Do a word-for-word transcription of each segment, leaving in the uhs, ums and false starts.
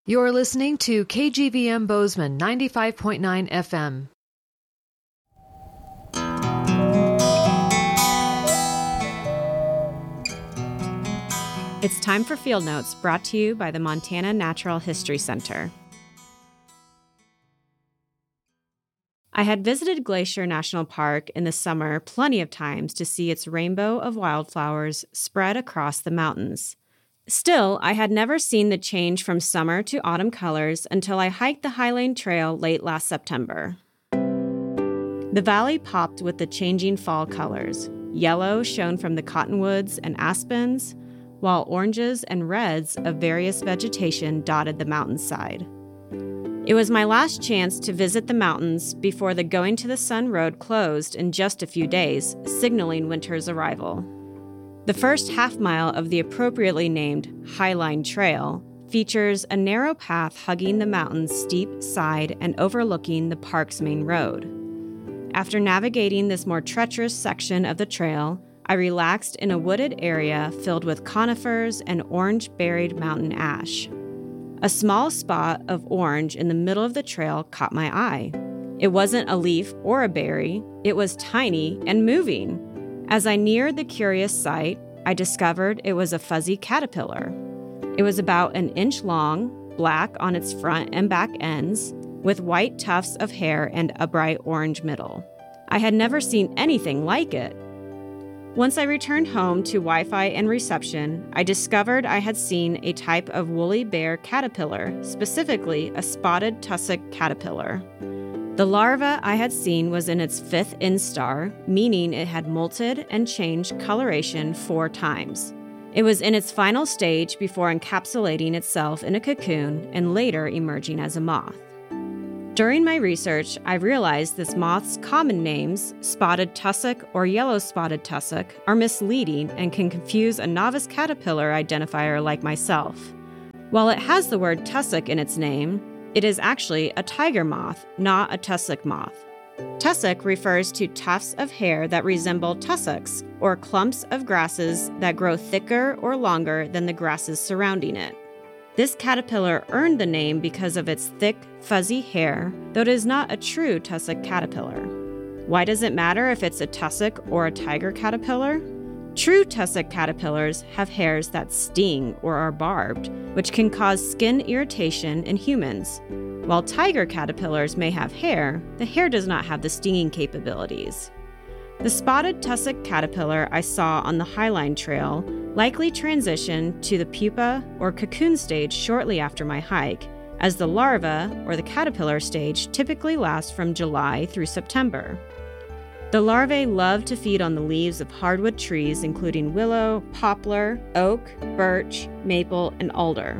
You're listening to K G V M Bozeman ninety-five point nine F M. It's time for Field Notes, brought to you by the Montana Natural History Center. I had visited Glacier National Park in the summer plenty of times to see its rainbow of wildflowers spread across the mountains. Still, I had never seen the change from summer to autumn colors until I hiked the Highlane Trail late last September. The valley popped with the changing fall colors. Yellow shone from the cottonwoods and aspens, while oranges and reds of various vegetation dotted the mountainside. It was my last chance to visit the mountains before the Going to the Sun Road closed in just a few days, signaling winter's arrival. The first half mile of the appropriately named Highlane Trail features a narrow path hugging the mountain's steep side and overlooking the park's main road. After navigating this more treacherous section of the trail, I relaxed in a wooded area filled with conifers and orange-berried mountain ash. A small spot of orange in the middle of the trail caught my eye. It wasn't a leaf or a berry, it was tiny and moving. As I neared the curious sight, I discovered it was a fuzzy caterpillar. It was about an inch long, black on its front and back ends, with white tufts of hair and a bright orange middle. I had never seen anything like it. Once I returned home to Wi-Fi and reception, I discovered I had seen a type of woolly bear caterpillar, specifically a spotted tussock caterpillar. The larva I had seen was in its fifth instar, meaning it had molted and changed coloration four times. It was in its final stage before encapsulating itself in a cocoon and later emerging as a moth. During my research, I realized this moth's common names, spotted tussock or yellow spotted tussock, are misleading and can confuse a novice caterpillar identifier like myself. While it has the word tussock in its name, it is actually a tiger moth, not a tussock moth. Tussock refers to tufts of hair that resemble tussocks, or clumps of grasses that grow thicker or longer than the grasses surrounding it. This caterpillar earned the name because of its thick, fuzzy hair, though it is not a true tussock caterpillar. Why does it matter if it's a tussock or a tiger caterpillar? True tussock caterpillars have hairs that sting or are barbed, which can cause skin irritation in humans. While tiger caterpillars may have hair, the hair does not have the stinging capabilities. The spotted tussock caterpillar I saw on the Highlane Trail likely transitioned to the pupa or cocoon stage shortly after my hike, as the larva or the caterpillar stage typically lasts from July through September. The larvae love to feed on the leaves of hardwood trees including willow, poplar, oak, birch, maple, and alder.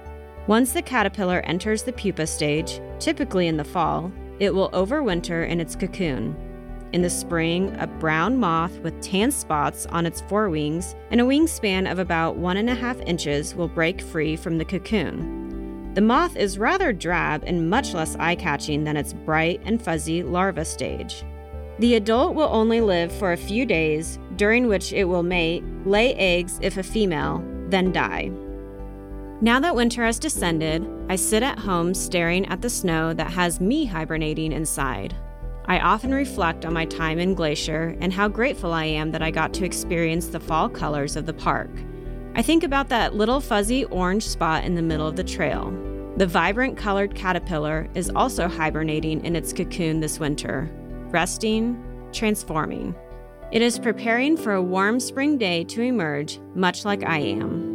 Once the caterpillar enters the pupa stage, typically in the fall, it will overwinter in its cocoon. In the spring, a brown moth with tan spots on its forewings and a wingspan of about one and a half inches will break free from the cocoon. The moth is rather drab and much less eye-catching than its bright and fuzzy larva stage. The adult will only live for a few days, during which it will mate, lay eggs if a female, then die. Now that winter has descended, I sit at home staring at the snow that has me hibernating inside. I often reflect on my time in Glacier and how grateful I am that I got to experience the fall colors of the park. I think about that little fuzzy orange spot in the middle of the trail. The vibrant colored caterpillar is also hibernating in its cocoon this winter, resting, transforming. It is preparing for a warm spring day to emerge, much like I am.